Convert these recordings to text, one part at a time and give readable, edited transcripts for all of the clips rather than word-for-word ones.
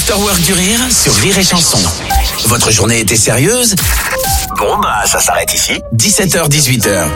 l'Afterwork du rire sur Rire et Chanson. Votre journée était sérieuse ? Bon, ça s'arrête ici. 17h-18h.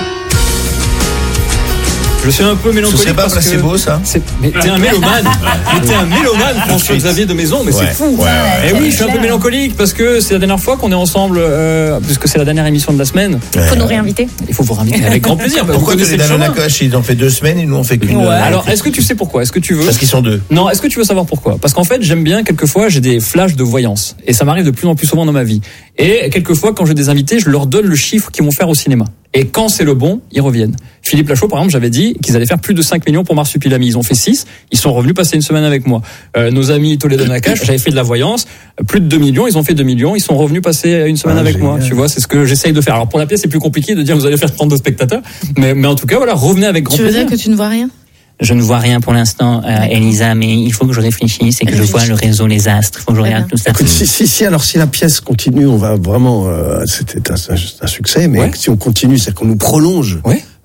Je suis un peu mélancolique. C'est pas placebo, ça. Mais t'es un mélomane. François-Xavier de Maison, mais c'est fou. Et oui, je suis un peu mélancolique parce que c'est la dernière fois qu'on est ensemble, puisque c'est la dernière émission de la semaine. Faut nous réinviter. Il faut vous réinviter avec grand plaisir. Pourquoi les Danonakoche, ils ont fait 2 semaines et nous on fait qu'une. Alors, est-ce que tu sais pourquoi ? Est-ce que tu veux ? Parce qu'ils sont 2. Non, est-ce que tu veux savoir pourquoi ? Parce qu'en fait, j'aime bien, quelquefois, j'ai des flashs de voyance. Et ça m'arrive de plus en plus souvent dans ma vie. Et quelquefois, quand j'ai des invités, je leur donne le chiffre qu'ils vont faire au cinéma. Et quand c'est le bon, ils reviennent. Philippe Lachaud, par exemple, j'avais dit qu'ils allaient faire plus de 5 millions pour Marsupilami. Ils ont fait 6. Ils sont revenus passer une semaine avec moi. Nos amis Toledo Nakash, j'avais fait de la voyance. Plus de 2 millions. Ils ont fait 2 millions. Ils sont revenus passer une semaine avec moi. Tu vois, c'est ce que j'essaye de faire. Alors, pour la pièce, c'est plus compliqué de dire vous allez faire 32 spectateurs. Mais en tout cas, voilà, revenez avec grand plaisir. Tu veux dire que tu ne vois rien ? Je ne vois rien pour l'instant, Elisa, mais il faut que je réfléchisse et que je vois le réseau, les astres. Il faut que je regarde tout ça. Écoute, alors si la pièce continue, on va vraiment, c'était un succès, mais si on continue, c'est-à-dire qu'on nous prolonge.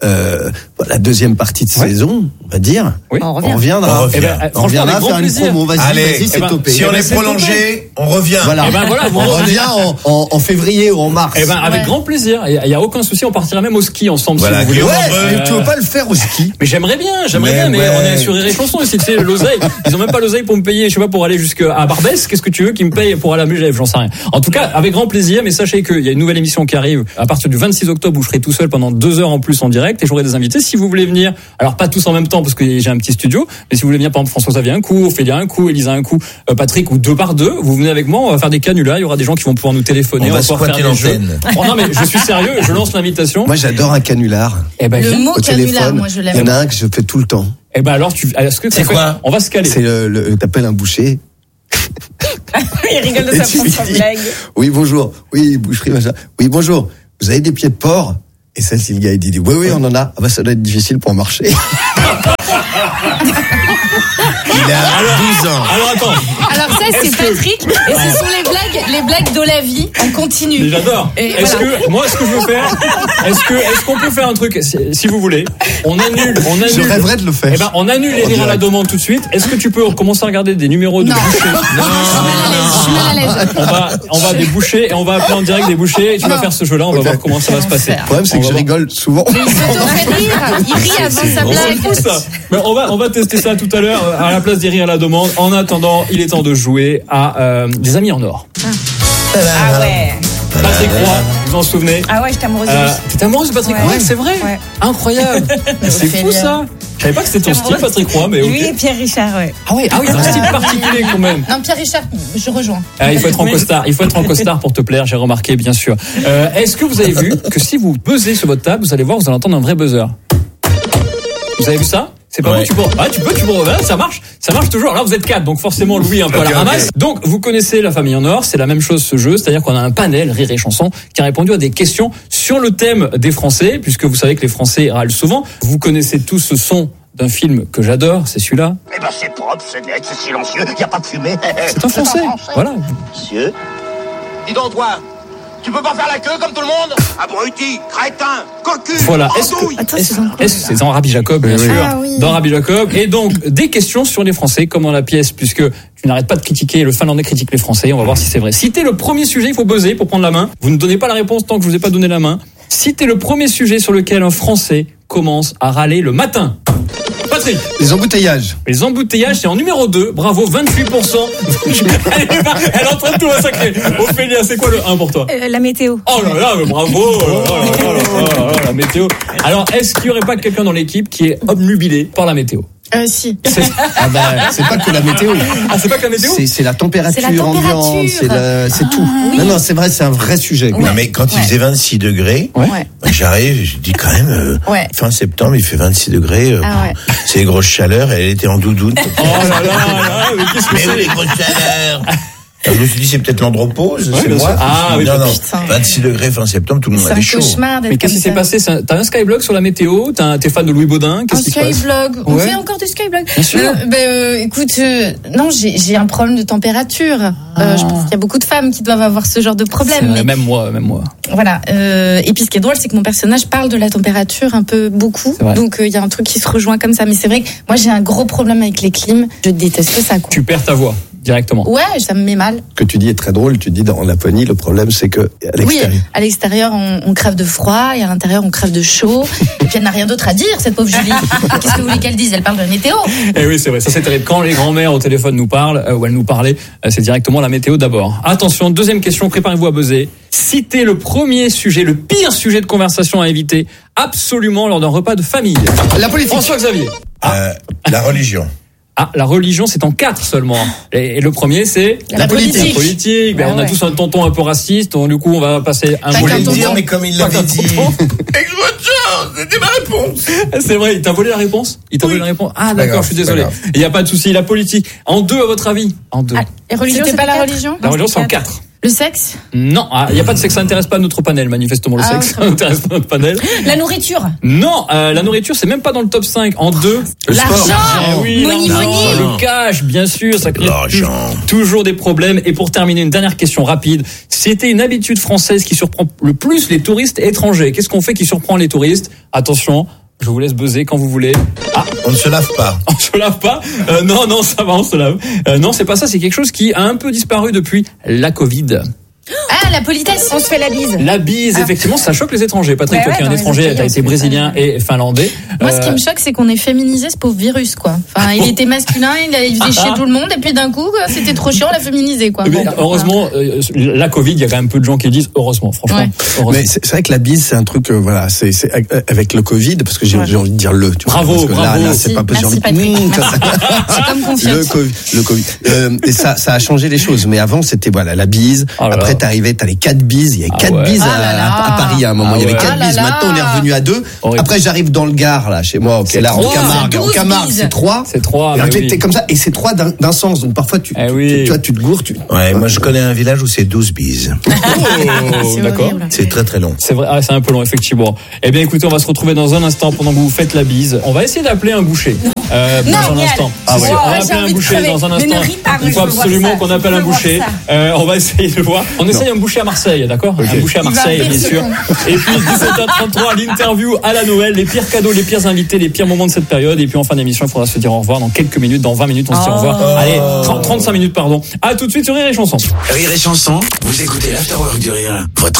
La deuxième partie de saison, on va dire. Oui. On reviendra. On reviendra faire une promo. Vas-y, c'est topé. Si on est prolongé, on revient. Voilà. On revient en février ou en mars. Avec grand plaisir. Il y a aucun souci. On partira même au ski ensemble. Voilà, si vous voulez. Tu veux pas le faire au ski ? Mais j'aimerais bien, mais on est sur Rire et Chanson ici, tu sais, l'oseille. Ils ont même pas l'oseille pour me payer, je sais pas, pour aller jusqu'à Barbès. Qu'est-ce que tu veux qu'ils me payent pour aller à Mugève ? J'en sais rien. En tout cas, avec grand plaisir, mais sachez qu'il y a une nouvelle émission qui arrive à partir du 26 octobre où je serai tout seul pendant 2 heures en plus en direct et j'aurai des invités. Si vous voulez venir, alors pas tous en même temps parce que j'ai un petit studio, mais si vous voulez venir, par exemple, François-Xavier un coup, Ophélia un coup, Elisa un coup, Patrick ou 2 par 2, vous venez avec moi, on va faire des canulars, il y aura des gens qui vont pouvoir nous téléphoner, on va pouvoir faire des jeux. Oh non, mais je suis sérieux, je lance l'invitation. Moi, j'adore un canular. Le mot canular, moi je l'aime. Il y en a un que je fais tout le temps. Alors c'est quoi ? On va se caler. C'est t'appelles un boucher. Il rigole de sa propre blague. Oui, bonjour. Oui, boucherie, machin. Oui, bonjour. Vous avez des pieds de porc ? Et ça, si le gars, il dit, oui, on en a. Ah bah, ça doit être difficile pour marcher. Il a 12 ans. Alors, attends. Alors ça, c'est Patrick. Et ce sont les blagues d'Olavi. On continue. J'adore. Ce que je veux faire, est-ce qu'on peut faire un truc, si vous voulez, on annule. Je rêverais de le faire. On annule les rires à la demande tout de suite. Est-ce que tu peux commencer à regarder des numéros de bouchers ? Non. Je suis mal à l'aise. On va des bouchers et on va appeler en direct des bouchers et tu vas faire ce jeu-là, on va voir comment ça va se passer. Le problème, c'est que je rigole souvent. Mais il se rire. Il rit avant sa blague. C'est fou ça. Mais on va tester ça tout à l'heure à la place des rires à la demande. En attendant, il est temps de jouer à des amis en or. Ah ouais. Patrick Roy, vous en souvenez ? Ah ouais, j'étais amoureuse de lui. T'étais amoureuse de Patrick Roy, c'est vrai ? Ouais. Incroyable. C'est fou ça. Je savais pas que c'était ton style, Patrick Roy, mais Lui et Pierre Richard, ouais. Ah oui, c'est un style particulier quand même. Non, Pierre Richard, je rejoins. Il faut être en costard pour te plaire, j'ai remarqué, bien sûr. Est-ce que vous avez vu que si vous buzzez sur votre table, vous allez voir, vous allez entendre un vrai buzzer. Vous avez vu ça ? C'est pas bon, tu peux. Voilà, ça marche toujours. Là, vous êtes 4, donc forcément, Louis un peu à la ramasse. Donc, vous connaissez la famille en or, c'est la même chose ce jeu, c'est-à-dire qu'on a un panel Rire et Chanson qui a répondu à des questions sur le thème des Français, puisque vous savez que les Français râlent souvent. Vous connaissez tous ce son d'un film que j'adore, c'est celui-là. Eh ben, c'est propre, c'est net, c'est silencieux, y a pas de fumée. C'est un Français, voilà. Monsieur. Dis donc, toi. Tu peux pas faire la queue comme tout le monde ? Abruti, crétin, cocu, voilà. C'est dans Rabbi Jacob, bien sûr. Ah, oui. Dans Rabbi Jacob. Et donc, des questions sur les Français, comme dans la pièce, puisque tu n'arrêtes pas de critiquer, le Finlandais critique les Français. On va voir si c'est vrai. Citez le premier sujet, il faut buzzer pour prendre la main. Vous ne donnez pas la réponse tant que je vous ai pas donné la main. Citez le premier sujet sur lequel un Français commence à râler le matin. Patrick. Les embouteillages. Les embouteillages, c'est en numéro 2. Bravo, 28%. Elle est en train de tout massacrer. Ophélia, c'est quoi le 1 pour toi ? La météo. Oh là là, bravo. La météo. Alors, est-ce qu'il n'y aurait pas quelqu'un dans l'équipe qui est obnubilé par la météo ? Si. C'est pas que la météo. C'est pas que la météo ? C'est la température ambiante, c'est tout. Oui. Non, c'est vrai, c'est un vrai sujet. Non, mais quand il faisait 26 degrés, j'arrive, je dis quand même, fin septembre, il fait 26 degrés. C'est les grosses chaleurs, et elle était en doudoune. Oh là là, mais qu'est-ce que c'est ? Mais oui, les grosses chaleurs. Je me suis dit, c'est peut-être l'andropause, c'est moi. Oui, non, 26 degrés fin septembre, tout le monde avait chaud. C'est un cauchemar d'être. Mais qu'est-ce qui s'est passé ? T'as un Skyblog sur la météo ? T'es fan de Louis Baudin ? Qu'est-ce qui se passe ? Skyblog. On fait encore du Skyblog. Bien sûr. Écoute, non, j'ai un problème de température. Je pense qu'il y a beaucoup de femmes qui doivent avoir ce genre de problème. Mais... Même moi. Voilà. Et puis ce qui est drôle, c'est que mon personnage parle de la température un peu beaucoup. Donc il y a un truc qui se rejoint comme ça. Mais c'est vrai que moi j'ai un gros problème avec les clims. Je déteste ça. Quoi. Tu perds ta voix. directement. Ouais, ça me met mal. Ce que tu dis est très drôle. Tu dis dans Laponie, le problème c'est que à l'extérieur. Oui, à l'extérieur on crève de froid et à l'intérieur on crève de chaud. Et puis elle n'a rien d'autre à dire, cette pauvre Julie. Qu'est-ce que vous voulez qu'elle dise? Elle parle de la météo. Eh oui, c'est vrai. Ça c'est terrible. Quand les grands-mères au téléphone nous parlent ou elles nous parlaient, c'est directement la météo d'abord. Attention, deuxième question. Préparez-vous à buzzer. Citez le premier sujet, le pire sujet de conversation à éviter absolument lors d'un repas de famille. La politique. François-Xavier. La religion. Ah, la religion, c'est en 4 seulement. Et le premier, c'est la politique. La politique. Ben, on a tous un tonton un peu raciste. Donc, du coup, on va passer un Je voulais le dire, mais comme il l'avait dit. C'était ma réponse. C'est vrai, il t'a volé la réponse? Ah, d'accord, je suis désolé. Il n'y a pas de souci. La politique. En 2, à votre avis? En 2. Et religion, c'était pas la religion? La religion, c'est en 4. Le sexe? Non, il n'y a pas de sexe, ça n'intéresse pas notre panel, manifestement, le sexe. Ça n'intéresse pas notre panel. La nourriture? Non, la nourriture, c'est même pas dans le top 5. En 2, l'argent. Oui, money. Le cash, bien sûr, ça crée l'argent. toujours des problèmes. Et pour terminer, une dernière question rapide. C'était une habitude française qui surprend le plus les touristes étrangers. Qu'est-ce qu'on fait qui surprend les touristes? Attention. Je vous laisse buzzer quand vous voulez. Ah, on ne se lave pas. On se lave pas? Non, ça va, on se lave. Non, c'est pas ça, c'est quelque chose qui a un peu disparu depuis la Covid. Ah, la politesse. On se fait la bise. La bise, effectivement, ça choque les étrangers. Patrick, toi qui es un étranger, t'as été brésilien et finlandais. Moi, ce qui me choque, c'est qu'on ait féminisé ce pauvre virus, quoi. Enfin, il était masculin, il faisait chier tout le monde, et puis d'un coup, c'était trop chiant, on l'a féminisé, quoi. Mais heureusement, la Covid, il y a quand même peu de gens qui disent heureusement, franchement. Ouais. Heureusement. Mais c'est vrai que la bise, c'est un truc, voilà, c'est avec le Covid, parce que j'ai envie de dire tu vois, bravo, parce que bravo. Là, c'est pas possible. Merci, Patrick. C'est comme confiance. Le Covid. Et ça a changé les choses. Mais avant, c'était, voilà, la bise. Après, t'arrivais, t'as les 4 bises. Il y avait 4 bises à Paris à un moment. Il y avait 4 bises. Maintenant, on est revenu à 2. Après, j'arrive dans le Gard, là, chez moi. Ok, là, en Camargue, c'est 3. C'est 3. T'es comme ça. Et c'est 3 d'un sens. Donc, parfois, tu vois, tu te gourres. Ouais, moi, je connais un village où c'est 12 bises. D'accord. C'est très très long. C'est vrai, c'est un peu long, effectivement. Eh bien, écoutez, on va se retrouver dans un instant pendant que vous faites la bise. On va essayer d'appeler un boucher. Dans un instant. On va appeler un boucher dans un instant. Il faut absolument qu'on appelle un boucher. On va essayer de voir. On essaye un boucher à Marseille, d'accord? Un boucher à Marseille, bien sûr. Et puis 17h33, l'interview à la Noël, les pires cadeaux, les pires invités, les pires moments de cette période. Et puis en fin d'émission, il faudra se dire au revoir dans quelques minutes, dans 20 minutes, on se dit au revoir. Allez, 35 minutes, pardon. À tout de suite sur Rire et Chanson. Rire et Chanson, vous écoutez l'After Work du Rire. Votre